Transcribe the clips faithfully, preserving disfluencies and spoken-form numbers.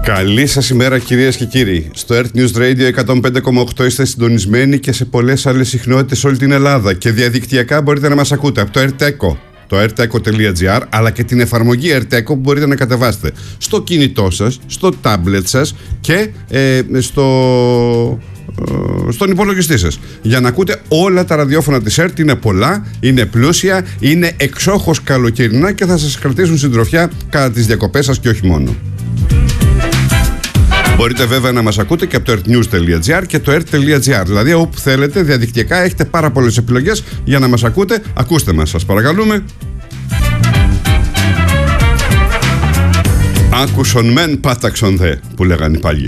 Καλή σας ημέρα κυρίες και κύριοι. Στο Earth News Radio εκατόν πέντε κόμμα οκτώ είστε συντονισμένοι και σε πολλές άλλες συχνότητες σε όλη την Ελλάδα. Και διαδικτυακά μπορείτε να μας ακούτε από το AirTeco, το airteco τελεία gr, αλλά και την εφαρμογή AirTeco που μπορείτε να κατεβάσετε στο κινητό σας, στο τάμπλετ σας και ε, στο... στον υπολογιστή σας, για να ακούτε όλα τα ραδιόφωνα της ΕΡΤ. Είναι πολλά, είναι πλούσια, είναι εξόχως καλοκαιρινά και θα σας κρατήσουν συντροφιά κατά τις διακοπές σας και όχι μόνο. Μπορείτε βέβαια να μας ακούτε και από το airtnews τελεία gr και το air τελεία gr, δηλαδή όπου θέλετε διαδικτυακά έχετε πάρα πολλές επιλογές για να μας ακούτε. Ακούστε μας, σας παρακαλούμε. Άκουσον μεν πάταξον δε, που λέγανε οι παλιοί.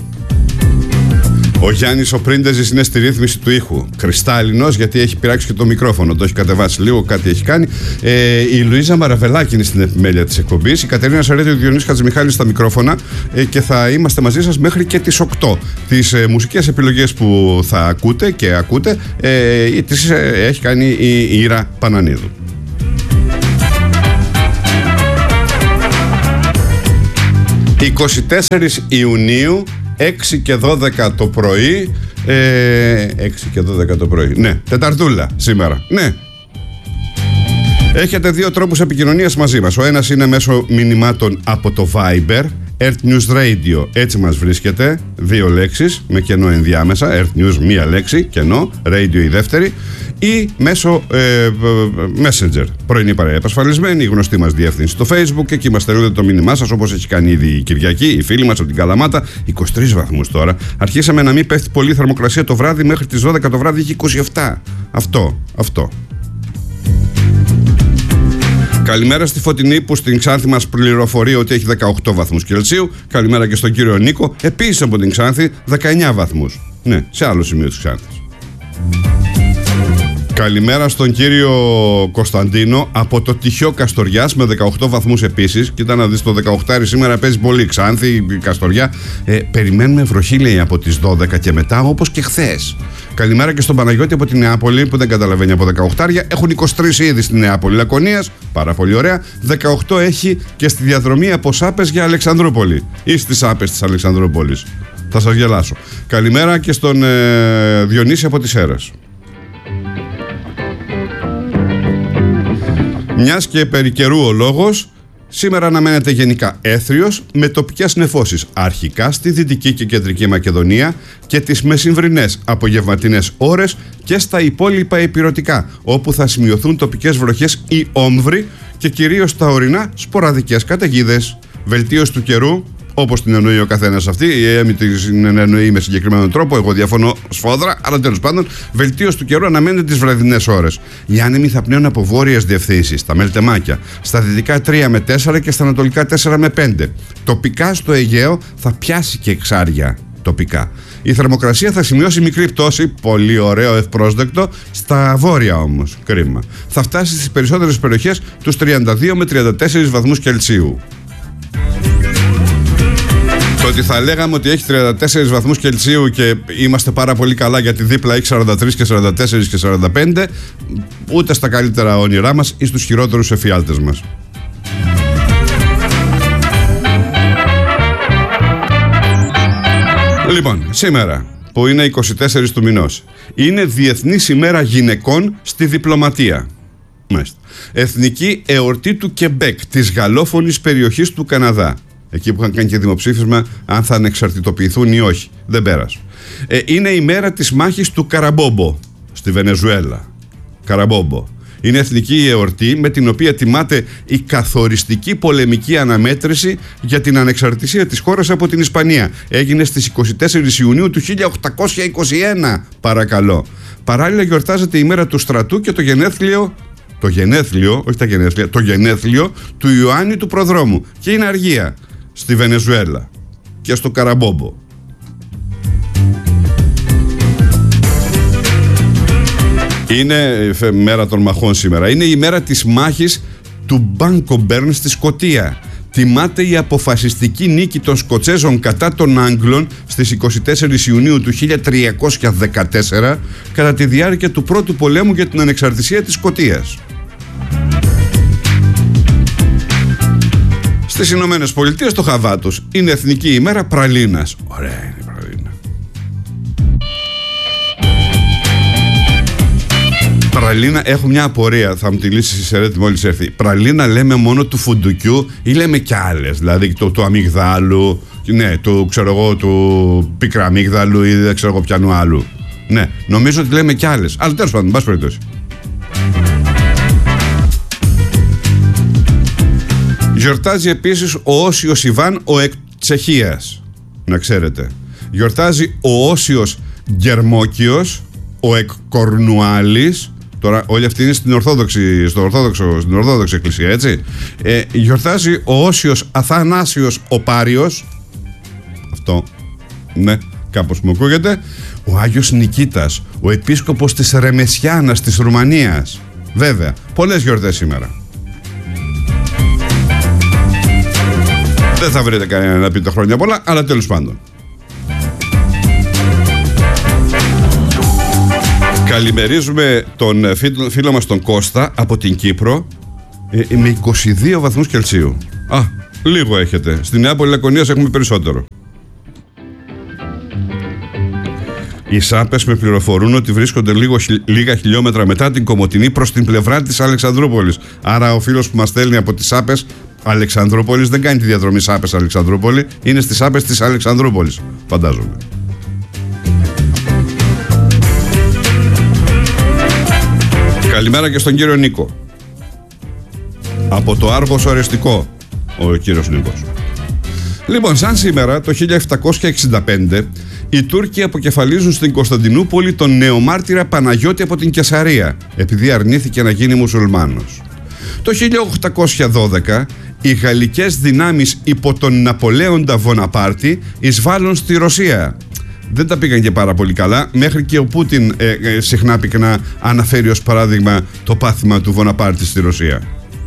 Ο Γιάννης ο Πρίντεζης είναι στη ρύθμιση του ήχου. Κρυστάλλινος, γιατί έχει πειράξει και το μικρόφωνο. Το έχει κατεβάσει λίγο, κάτι έχει κάνει. Ε, η Λουίζα Μαραβελάκη είναι στην επιμέλεια της εκπομπής. Η Κατερίνα Σαρέτη, ο Διονύσης Χατζημιχάλης στα μικρόφωνα. Ε, και θα είμαστε μαζί σας μέχρι και τις οκτώ. Τις ε, μουσικές επιλογές που θα ακούτε και ακούτε ε, τις ε, έχει κάνει η Ήρα Πανανίδου. εικοστή τέταρτη Ιουνίου, έξι και δώδεκα το πρωί. ε, έξι και δώδεκα το πρωί. Ναι, Τεταρτούλα σήμερα. Ναι. Έχετε δύο τρόπους επικοινωνίας μαζί μας. Ο ένας είναι μέσω μηνυμάτων από το Viber, Earth News Radio, έτσι μας βρίσκεται. Δύο λέξεις με κενό ενδιάμεσα. Earth News μία λέξη, κενό, Radio η δεύτερη. Ή μέσω ε, Messenger. Πρωινή παρέα επασφαλισμένη, η γνωστή μας διεύθυνση στο Facebook. Εκεί μας στέλνετε το μήνυμά σας, όπως έχει κάνει ήδη η Κυριακή, οι φίλοι μας από την Καλαμάτα. είκοσι τρεις βαθμούς τώρα. Αρχίσαμε να μην πέφτει πολύ θερμοκρασία το βράδυ, μέχρι τις δώδεκα το βράδυ είχε είκοσι επτά. Αυτό, αυτό. Καλημέρα στη Φωτεινή που στην Ξάνθη μας πληροφορεί ότι έχει δεκαοκτώ βαθμούς Κελσίου. Καλημέρα και στον κύριο Νίκο, επίσης από την Ξάνθη, δεκαεννιά βαθμούς. Ναι, σε άλλο σημείο της Ξάνθης. Καλημέρα στον κύριο Κωνσταντίνο από το Τυχιό Καστοριάς με δεκαοκτώ βαθμούς επίσης. Κοίτα να δεις, το δεκαοκτώ σήμερα παίζει πολύ. Ξάνθη, Καστοριά. Ε, περιμένουμε βροχή, λέει, από τις δώδεκα και μετά, όπως και χθες. Καλημέρα και στον Παναγιώτη από τη Νεάπολη που δεν καταλαβαίνει από δεκαοκτώ. Έχουν είκοσι τρεις ήδη στη Νεάπολη Λακωνίας. Πάρα πολύ ωραία. δεκαοκτώ έχει και στη διαδρομή από Σάπες για Αλεξανδρούπολη ή στις Σάπες της Αλεξανδρούπολης. Θα σας γελάσω. Καλημέρα και στον ε, Διονύση από τις Έρες. Μιας και περί καιρού ο λόγος, σήμερα αναμένεται γενικά έθριος με τοπικές νεφώσεις, αρχικά στη Δυτική και Κεντρική Μακεδονία και τις μεσημβρινές απογευματινές ώρες και στα υπόλοιπα ηπειρωτικά, όπου θα σημειωθούν τοπικές βροχές ή όμβροι και κυρίως τα ορεινά σποραδικές καταιγίδες. Βελτίωση του καιρού, όπως την εννοεί ο καθένας αυτή, η ΕΕΜ την εννοεί με συγκεκριμένο τρόπο. Εγώ διαφωνώ σφόδρα, αλλά τέλος πάντων, βελτίωση του καιρού αναμένεται τις βραδινές ώρες. Οι άνεμοι θα πνέουν από βόρειες διευθύνσεις, στα Μελτεμάκια, στα δυτικά τρία με τέσσερα και στα ανατολικά τέσσερα με πέντε. Τοπικά στο Αιγαίο θα πιάσει και εξάρια. Τοπικά. Η θερμοκρασία θα σημειώσει μικρή πτώση, πολύ ωραίο, ευπρόσδεκτο, στα βόρεια όμως, κρίμα. Θα φτάσει στις περισσότερες περιοχές τους τριάντα δύο με τριάντα τέσσερις βαθμούς Κελσίου. Το ότι θα λέγαμε ότι έχει τριάντα τέσσερις βαθμούς Κελσίου και είμαστε πάρα πολύ καλά γιατί δίπλα έχει σαράντα τρεις και σαράντα τέσσερα και σαράντα πέντε, ούτε στα καλύτερα όνειρά μας ή στους χειρότερους εφιάλτες μας. Λοιπόν, σήμερα που είναι εικοστή τέταρτη του μηνός, είναι Διεθνής ημέρα γυναικών στη διπλωματία. Μάλιστα. Εθνική εορτή του Κεμπέκ, της γαλλόφωνης περιοχής του Καναδά. Εκεί που είχαν κάνει και δημοψήφισμα αν θα ανεξαρτητοποιηθούν ή όχι. Δεν πέρασε. Ε, είναι η μέρα της μάχης του Καραμπόμπο στη Βενεζουέλα. Καραμπόμπο. Είναι εθνική εορτή με την οποία τιμάται η καθοριστική πολεμική αναμέτρηση για την ανεξαρτησία της χώρας από την Ισπανία. Έγινε στις εικοστή τέταρτη Ιουνίου του χίλια οκτακόσια είκοσι ένα, παρακαλώ. Παράλληλα γιορτάζεται η μέρα του στρατού και το γενέθλιο, το γενέθλιο, όχι τα γενέθλια, το γενέθλιο του Ιωάννη του Προδρόμου. Και είναι αργία στη Βενεζουέλα και στο Καραμπόμπο. Είναι μέρα των μαχών σήμερα. Είναι η μέρα της μάχης του Μπάνκομπέρν στη Σκωτία. Τιμάται η αποφασιστική νίκη των Σκοτσέζων κατά των Άγγλων στις εικοστή τέταρτη Ιουνίου του χίλια τριακόσια δεκατέσσερα κατά τη διάρκεια του πρώτου πολέμου για την ανεξαρτησία της Σκωτίας. Στις Ηνωμένες Πολιτείες το χαβά τους είναι Εθνική ημέρα πραλίνας. Ωραία είναι η πραλίνα. Πραλίνα, έχω μια απορία, θα μου τη λύσει η Σερέτη μόλις έρθει. Πραλίνα λέμε μόνο του φουντουκιού ή λέμε κι άλλες? Δηλαδή το, του αμυγδάλου, ναι, του ξέρω εγώ, του πικραμύγδαλου ή δεν ξέρω εγώ πιανού άλλου. Ναι, νομίζω ότι λέμε κι άλλες. Αλλά τέλος πάντων, μπας περιπτώσει. Γιορτάζει επίσης ο Όσιος Ιβάν ο εκ Τσεχίας, να ξέρετε. Γιορτάζει ο Όσιος Γκερμόκιος ο εκ Κορνουάλης. Τώρα όλοι αυτοί είναι στην Ορθόδοξη, στο Ορθόδοξο, στην Ορθόδοξη Εκκλησία, έτσι. Ε, γιορτάζει ο Όσιος Αθανάσιος ο Πάριος. Αυτό, ναι, κάπως μου ακούγεται. Ο Άγιος Νικήτας, ο επίσκοπος της Ρεμεσιάνας της Ρουμανίας. Βέβαια, πολλές γιορτές σήμερα. Δεν θα βρείτε κανένα να πείτε χρόνια πολλά, αλλά τέλος πάντων. Καλημερίζουμε τον φίλο μας τον Κώστα από την Κύπρο ε, με είκοσι δύο βαθμούς Κελσίου. Α, λίγο έχετε. Στη Νέα Πόλη Λακωνίας έχουμε περισσότερο. Οι ΣΑΠΕΣ με πληροφορούν ότι βρίσκονται λίγο, λίγα χιλιόμετρα μετά την Κομοτηνή προς την πλευρά της Αλεξανδρούπολης. Άρα ο φίλος που μας στέλνει από τις ΣΑΠΕΣ Αλεξανδρούπολης δεν κάνει τη διαδρομή ΣΑΠΕΣ Αλεξανδρούπολη, είναι στις ΣΑΠΕΣ της Αλεξανδρούπολης, φαντάζομαι. Καλημέρα και στον κύριο Νίκο. Από το Άργος Οριστικό, ο κύριος Νίκος. Λοιπόν, σαν σήμερα το χίλια επτακόσια εξήντα πέντε οι Τούρκοι αποκεφαλίζουν στην Κωνσταντινούπολη τον νεομάρτυρα Παναγιώτη από την Κεσαρία, επειδή αρνήθηκε να γίνει μουσουλμάνος. Το χίλια οκτακόσια δώδεκα οι γαλλικές δυνάμεις υπό τον Ναπολέοντα Βοναπάρτη εισβάλλουν στη Ρωσία. Δεν τα πήγαν και πάρα πολύ καλά, μέχρι και ο Πούτιν ε, ε, συχνά πυκνά αναφέρει ως παράδειγμα το πάθημα του Βοναπάρτη στη Ρωσία.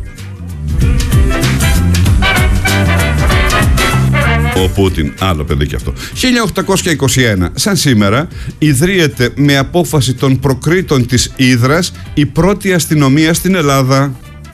Ο Πούτιν, άλλο παιδί και αυτό. χίλια οκτακόσια είκοσι ένα, σαν σήμερα, ιδρύεται με απόφαση των προκρίτων της Ύδρας η πρώτη αστυνομία στην Ελλάδα.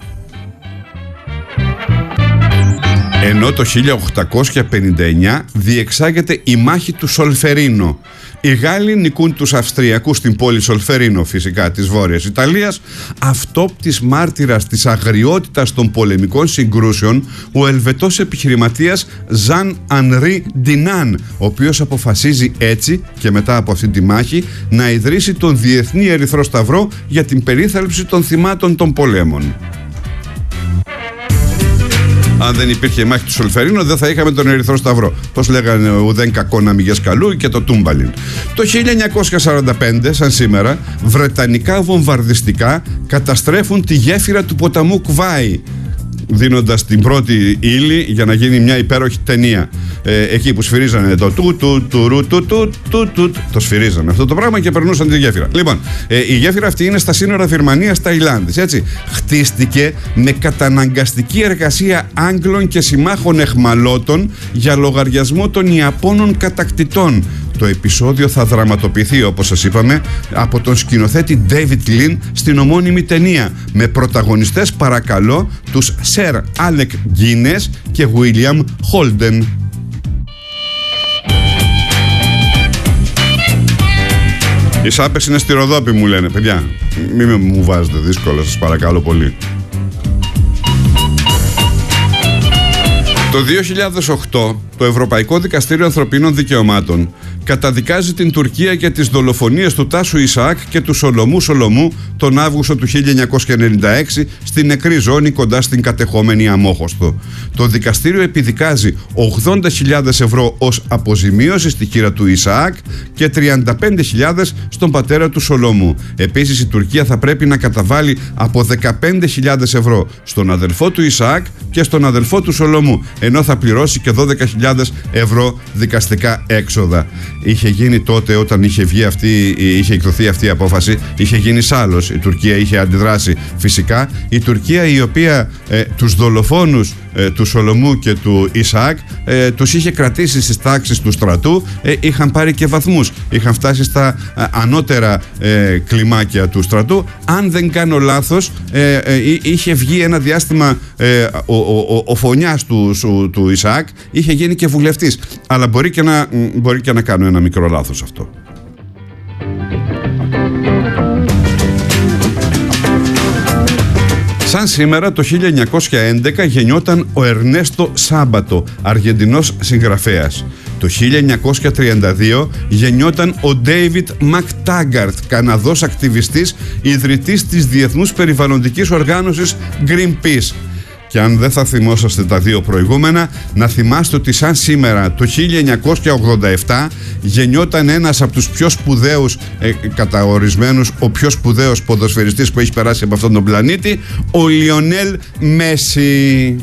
Ενώ το χίλια οκτακόσια πενήντα εννιά διεξάγεται η μάχη του Σολφερίνο. Οι Γάλλοι νικούν τους Αυστριακούς στην πόλη Σολφερίνο, φυσικά της Βόρειας Ιταλίας. Αυτόπτης μάρτυρας της αγριότητας των πολεμικών συγκρούσεων, ο Ελβετός επιχειρηματίας Ζαν Ανρί Ντινάν, ο οποίος αποφασίζει έτσι και μετά από αυτή τη μάχη να ιδρύσει τον Διεθνή Ερυθρό Σταυρό για την περίθαλψη των θυμάτων των πολέμων. Αν δεν υπήρχε η μάχη του Σολφερίνο, δεν θα είχαμε τον Ερυθρό Σταυρό. Πώς λέγανε ουδέν κακό να μηγές καλού και το τούμπαλιν. Το χίλια εννιακόσια σαράντα πέντε, σαν σήμερα, βρετανικά βομβαρδιστικά καταστρέφουν τη γέφυρα του ποταμού Κβάη, δίνοντας την πρώτη ύλη για να γίνει μια υπέροχη ταινία. Ε, εκεί που σφυρίζανε το του του του του του του του του, το σφυρίζανε αυτό το πράγμα και περνούσαν τη γέφυρα. Λοιπόν, ε, η γέφυρα αυτή είναι στα σύνορα Βυρμανίας-Ταϊλάνδης, έτσι. Χτίστηκε με καταναγκαστική εργασία Άγγλων και συμμάχων εχμαλώτων για λογαριασμό των Ιαπώνων κατακτητών. Το επεισόδιο θα δραματοποιηθεί, όπως σας είπαμε, από τον σκηνοθέτη David Lean στην ομώνυμη ταινία, με πρωταγωνιστές, παρακαλώ, τους Sir Alec Guinness και William Holden. Οι ΣΑΠΕΣ είναι στη Ροδόπη, μου λένε. Παιδιά, μην μου βάζετε δύσκολα, σας παρακαλώ πολύ. Το δύο χιλιάδες οκτώ το Ευρωπαϊκό Δικαστήριο Ανθρωπίνων Δικαιωμάτων καταδικάζει την Τουρκία για τις δολοφονίες του Τάσου Ισαάκ και του Σολομού Σολομού τον Αύγουστο του χίλια εννιακόσια ενενήντα έξι στην νεκρή ζώνη κοντά στην κατεχόμενη Αμόχωστο. Το δικαστήριο επιδικάζει ογδόντα χιλιάδες ευρώ ως αποζημίωση στη χείρα του Ισαάκ και τριάντα πέντε χιλιάδες στον πατέρα του Σολομού. Επίσης η Τουρκία θα πρέπει να καταβάλει από δεκαπέντε χιλιάδες ευρώ στον αδελφό του Ισαάκ και στον αδελφό του Σολομού, ενώ θα πληρώσει και δώδεκα χιλιάδες ευρώ δικαστικά έξοδα. Είχε γίνει τότε, όταν είχε βγει αυτή, είχε εκδοθεί αυτή η απόφαση, είχε γίνει σάλος. Η Τουρκία είχε αντιδράσει φυσικά. Η Τουρκία, η οποία ε, τους δολοφόνους ε, του Σολομού και του Ισαάκ, ε, τους είχε κρατήσει στις τάξεις του στρατού, ε, είχαν πάρει και βαθμούς, είχαν φτάσει στα ε, ανώτερα ε, κλιμάκια του στρατού. Αν δεν κάνω λάθος, ε, ε, είχε βγει ένα διάστημα ε, ο, ο, ο, ο φωνιάς του, του, του Ισαάκ, είχε γίνει και βουλευτής, αλλά μπορεί και να, μπορεί και να κάνω ένα μικρό λάθος αυτό. Σαν σήμερα το χίλια εννιακόσια έντεκα γεννιόταν ο Ερνέστο Σάμπατο, Αργεντινός συγγραφέας. Το χίλια εννιακόσια τριάντα δύο γεννιόταν ο Ντέιβιτ Μακτάγκαρτ, Καναδός ακτιβιστής, ιδρυτής της διεθνούς περιβαλλοντικής οργάνωσης Greenpeace. Και αν δεν θα θυμόσαστε τα δύο προηγούμενα, να θυμάστε ότι σαν σήμερα το χίλια εννιακόσια ογδόντα επτά γεννιόταν ένας από τους πιο σπουδαίους, ε, κατά ορισμένους, ο πιο σπουδαίος ποδοσφαιριστής που έχει περάσει από αυτόν τον πλανήτη, ο Λιονέλ Μέση.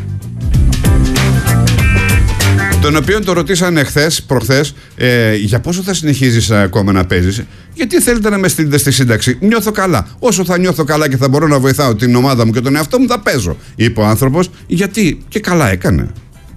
Τον οποίο το ρωτήσανε χθες, προχθές, ε, για πόσο θα συνεχίζεις ακόμα να παίζεις? Γιατί θέλετε να με στείλετε στη σύνταξη? Νιώθω καλά. Όσο θα νιώθω καλά και θα μπορώ να βοηθάω την ομάδα μου και τον εαυτό μου, θα παίζω, είπε ο άνθρωπος. Γιατί? Και καλά έκανε.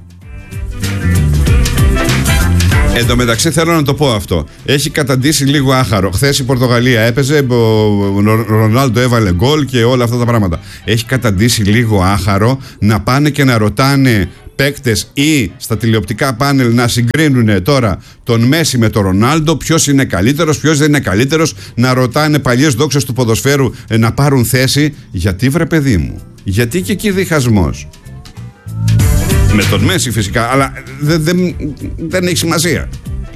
Εν τω μεταξύ θέλω να το πω αυτό. Έχει καταντήσει λίγο άχαρο. Χθες η Πορτογαλία έπαιζε, ο Ρονάλντο έβαλε γκολ και όλα αυτά τα πράγματα. Έχει καταντήσει λίγο άχαρο να πάνε και να ρωτάνε παίκτες ή στα τηλεοπτικά πάνελ να συγκρίνουν τώρα τον Μέση με τον Ρονάλντο, ποιος είναι καλύτερος, ποιος δεν είναι καλύτερος, να ρωτάνε παλιές δόξες του ποδοσφαίρου να πάρουν θέση. Γιατί, βρε παιδί μου? Γιατί και εκεί διχασμός? Με τον Μέση φυσικά, αλλά δεν, δεν, δεν έχει σημασία.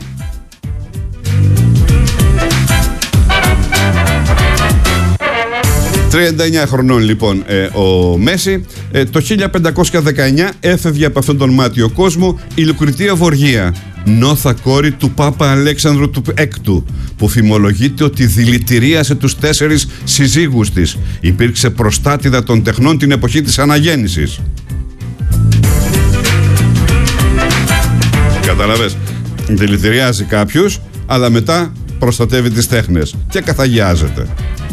τριάντα εννιά χρονών λοιπόν ε, ο Μέση. ε, Το χίλια πεντακόσια δεκαεννιά έφευγε από αυτόν τον μάτιο κόσμο η Λουκριτία Βοργία, νόθα κόρη του Πάπα Αλέξανδρου του Έκτου, που φημολογείται ότι δηλητηρίασε τους τέσσερις συζύγους της. Υπήρξε προστάτηδα των τεχνών την εποχή της αναγέννησης. Καταλαβες, δηλητηριάζει κάποιους, αλλά μετά προστατεύει τις τέχνες και καθαγιάζεται.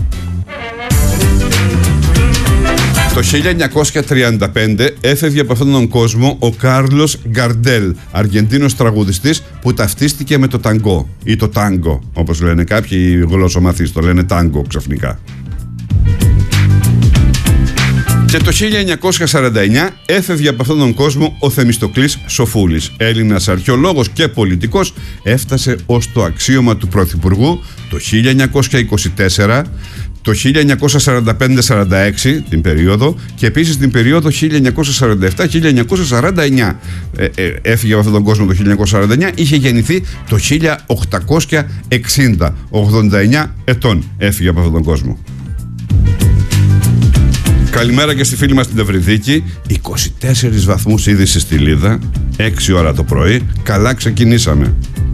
Το χίλια εννιακόσια τριάντα πέντε έφευγε από αυτόν τον κόσμο ο Κάρλος Γκαρντέλ, Αργεντίνος τραγουδιστής που ταυτίστηκε με το ταγκό ή το τάγκο, όπως λένε κάποιοι γλωσσομαθείς, το λένε τάγκο ξαφνικά. Και το χίλια εννιακόσια σαράντα εννιά έφευγε από αυτόν τον κόσμο ο Θεμιστοκλής Σοφούλης, Έλληνας αρχαιολόγος και πολιτικός, έφτασε ως το αξίωμα του Πρωθυπουργού το χίλια εννιακόσια είκοσι τέσσερα, το χίλια εννιακόσια σαράντα πέντε σαράντα έξι την περίοδο και επίσης την περίοδο χίλια εννιακόσια σαράντα επτά χίλια εννιακόσια σαράντα εννιά. Ε, ε, έφυγε από αυτόν τον κόσμο το χίλια εννιακόσια σαράντα εννιά, είχε γεννηθεί το χίλια οκτακόσια εξήντα, ογδόντα εννιά ετών έφυγε από αυτόν τον κόσμο. Καλημέρα και στη φίλη μας την Ευρυδίκη. είκοσι τέσσερις βαθμούς ήδη στη Στυλίδα, έξι ώρα το πρωί. Καλά ξεκινήσαμε.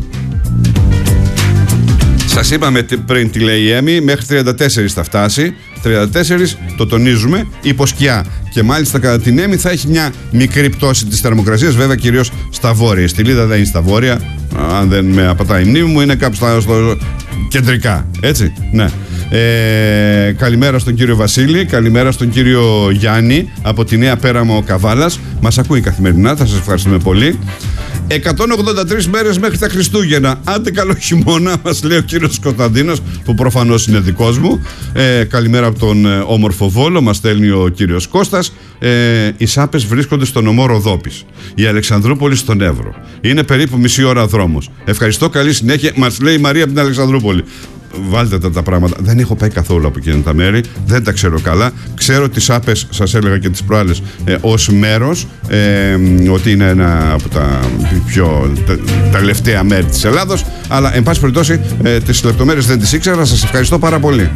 Σας είπαμε πριν τι λέει η Έμι, μέχρι τριάντα τέσσερα θα φτάσει. τριάντα τέσσερα το τονίζουμε, υποσκιά. Και μάλιστα κατά την Έμι θα έχει μια μικρή πτώση της θερμοκρασίας, βέβαια κυρίως στα βόρεια. Η Στυλίδα δεν είναι στα βόρεια, αν δεν με απατάει η μνήμη μου, είναι κάπου στα, στο κεντρικά, έτσι, ναι. Ε, καλημέρα στον κύριο Βασίλη, καλημέρα στον κύριο Γιάννη από τη Νέα Πέραμο Καβάλας. Μας ακούει καθημερινά, θα σας ευχαριστούμε πολύ. εκατόν ογδόντα τρεις μέρες μέχρι τα Χριστούγεννα. Άντε καλό χειμώνα, μας λέει ο κύριος Κωνσταντίνος, που προφανώς είναι δικός μου. Ε, καλημέρα από τον ε, όμορφο Βόλο, μας στέλνει ο κύριος Κώστας. Ε, οι Σάπες βρίσκονται στο νομό Ροδόπης, η Αλεξανδρούπολη στον Εύρο. Είναι περίπου μισή ώρα δρόμος. Ευχαριστώ, καλή συνέχεια, μας λέει η Μαρία από την Αλεξανδρούπολη. Βάλτε τα, τα πράγματα. Δεν έχω πάει καθόλου από εκείνα τα μέρη. Δεν τα ξέρω καλά. Ξέρω τις Άπες, σας έλεγα και τις προάλλες, ε, ως μέρος, ε, ότι είναι ένα από τα πιο τα, τελευταία μέρη της Ελλάδος. Αλλά, εν πάση περιπτώσει, ε, τις λεπτομέρειες δεν τις ήξερα. Σας ευχαριστώ πάρα πολύ.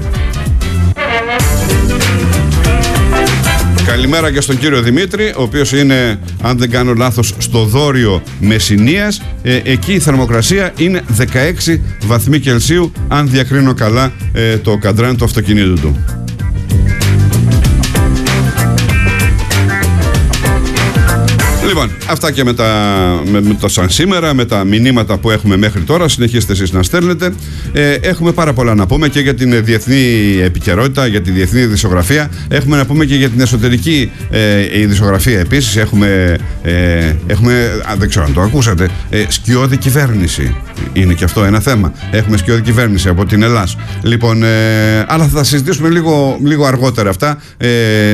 Καλημέρα και στον κύριο Δημήτρη, ο οποίος είναι, αν δεν κάνω λάθος, στο Δόριο Μεσσηνίας. Ε, εκεί η θερμοκρασία είναι δεκαέξι βαθμοί Κελσίου, αν διακρίνω καλά ε, το καντράν του αυτοκινήτου του. Λοιπόν, Λοιπόν, αυτά και με, τα, με, με το σαν σήμερα, με τα μηνύματα που έχουμε μέχρι τώρα. Συνεχίστε εσείς να στέλνετε. Ε, έχουμε πάρα πολλά να πούμε και για την διεθνή επικαιρότητα, για τη διεθνή ειδησιογραφία. Έχουμε να πούμε και για την εσωτερική ε, ειδησιογραφία επίσης. Έχουμε, ε, έχουμε α, δεν ξέρω αν το ακούσατε, ε, σκιώδη κυβέρνηση. Είναι και αυτό ένα θέμα. Έχουμε σκιώδη κυβέρνηση από την Ελλάδα. Λοιπόν, ε, αλλά θα τα συζητήσουμε λίγο, λίγο αργότερα αυτά. Ε,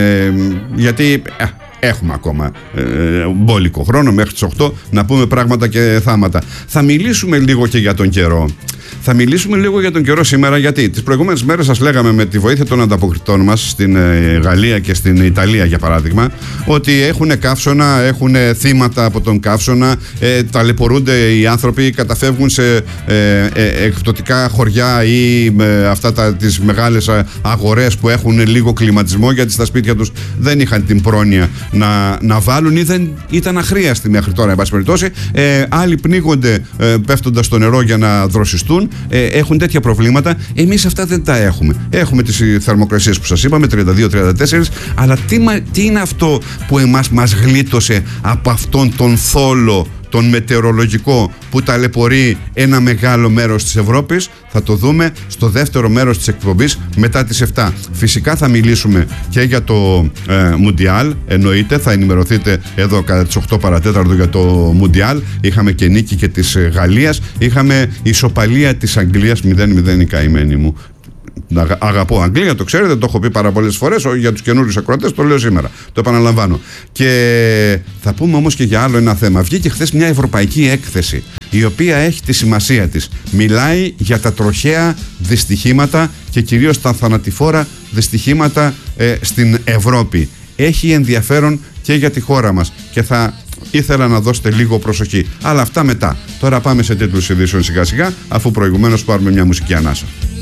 γιατί. Ε, Έχουμε ακόμα ε, μπόλικο χρόνο μέχρι τις οκτώ να πούμε πράγματα και θάματα. Θα μιλήσουμε λίγο και για τον καιρό. Θα μιλήσουμε λίγο για τον καιρό σήμερα, γιατί τις προηγούμενες μέρες σας λέγαμε με τη βοήθεια των ανταποκριτών μας στην ε, Γαλλία και στην Ιταλία, για παράδειγμα, ότι έχουν καύσωνα, έχουν θύματα από τον καύσωνα, ε, ταλαιπωρούνται οι άνθρωποι, καταφεύγουν σε ε, ε, εκπτωτικά χωριά ή ε, αυτά τα, τις μεγάλες αγορές που έχουν λίγο κλιματισμό, γιατί στα σπίτια τους δεν είχαν την πρόνοια να, να βάλουν ή δεν ήταν αχρίαστοι μέχρι τώρα, εν πάση περιπτώσει. Ε, άλλοι πνίγονται ε, πέφτοντας στο νερό για να δροσιστούν. Ε, έχουν τέτοια προβλήματα. Εμείς αυτά δεν τα έχουμε. Έχουμε τις θερμοκρασίες που σας είπαμε, τριάντα δύο τριάντα τέσσερα, αλλά τι, τι είναι αυτό που εμάς μας γλίτωσε από αυτόν τον θόλο, τον μετεωρολογικό, που ταλαιπωρεί ένα μεγάλο μέρος της Ευρώπης? Θα το δούμε στο δεύτερο μέρος της εκπομπής μετά τις επτά. Φυσικά θα μιλήσουμε και για το ε, Μουντιάλ, εννοείται, θα ενημερωθείτε εδώ κατά τις οκτώ παρατέταρτο για το Μουντιάλ. Είχαμε και νίκη και της Γαλλίας, είχαμε ισοπαλία της Αγγλίας μηδέν μηδέν, η καημένη μου. Αγαπώ Αγγλία, το ξέρετε, το έχω πει πάρα πολλές φορές. Για τους καινούριους ακροατές το λέω σήμερα, το επαναλαμβάνω. Και θα πούμε όμως και για άλλο ένα θέμα. Βγήκε χθες μια ευρωπαϊκή έκθεση, η οποία έχει τη σημασία της. Μιλάει για τα τροχαία δυστυχήματα και κυρίως τα θανατηφόρα δυστυχήματα ε, στην Ευρώπη. Έχει ενδιαφέρον και για τη χώρα μας και θα ήθελα να δώσετε λίγο προσοχή. Αλλά αυτά μετά. Τώρα πάμε σε τίτλους ειδήσεων σιγά σιγά, αφού προηγουμένως πάρουμε μια μουσική ανάσα.